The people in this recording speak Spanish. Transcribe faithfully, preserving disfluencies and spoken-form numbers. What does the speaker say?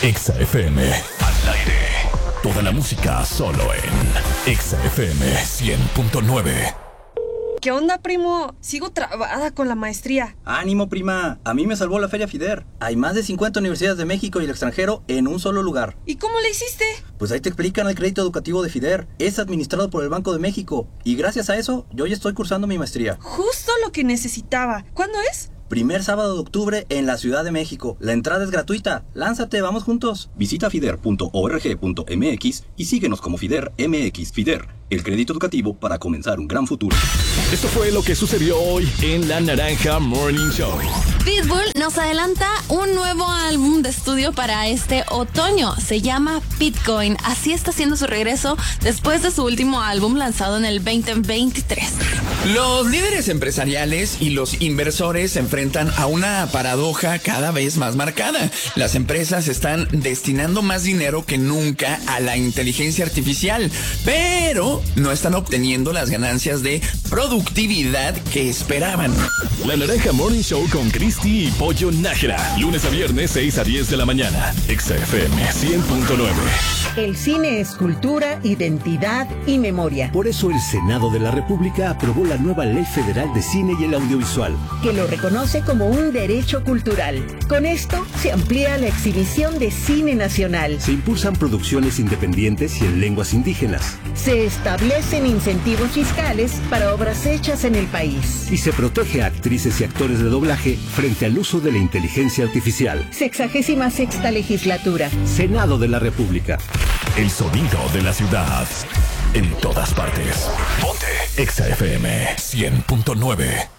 Exa F M. Al aire. Toda la música solo en Exa F M cien punto nueve. ¿Qué onda, primo? Sigo trabada con la maestría. ¡Ánimo, prima! A mí me salvó la Feria FIDER. Hay más de cincuenta universidades de México y el extranjero en un solo lugar. ¿Y cómo le hiciste? Pues ahí te explican el crédito educativo de FIDER. Es administrado por el Banco de México. Y gracias a eso, yo ya estoy cursando mi maestría. Justo lo que necesitaba. ¿Cuándo es? Primer sábado de octubre en la Ciudad de México. La entrada es gratuita. Lánzate, vamos juntos. Visita fider punto org punto m x y síguenos como FIDER M X. FIDER, el crédito educativo para comenzar un gran futuro. Esto fue lo que sucedió hoy en La Naranja Morning Show. Pitbull nos adelanta un nuevo álbum de estudio para este otoño. Se llama Bitcoin. Así está haciendo su regreso después de su último álbum lanzado en el veinte veintitrés. Los líderes empresariales y los inversores se enfrentan a una paradoja cada vez más marcada. Las empresas están destinando más dinero que nunca a la inteligencia artificial, pero no están obteniendo las ganancias de productividad que esperaban. La Naranja Morning Show con Cristi y Pollo Nájera. Lunes a viernes, seis a diez de la mañana. Exa F M cien punto nueve. El cine es cultura, identidad y memoria. Por eso el Senado de la República aprobó la nueva Ley Federal de Cine y el Audiovisual, que lo reconoce como un derecho cultural. Con esto se amplía la exhibición de cine nacional. Se impulsan producciones independientes y en lenguas indígenas. Se establecen incentivos fiscales para obras hechas en el país. Y se protege a actrices y actores de doblaje frente al uso de la inteligencia artificial. Sexagésima sexta legislatura. Senado de la República. El sonido de la ciudad. En todas partes. Ponte Exa F M cien punto nueve.